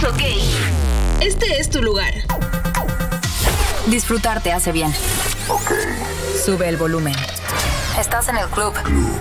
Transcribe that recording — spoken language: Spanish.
Ok. Este es tu lugar. Disfrutar te hace bien. Ok. Sube el volumen. Estás en el club.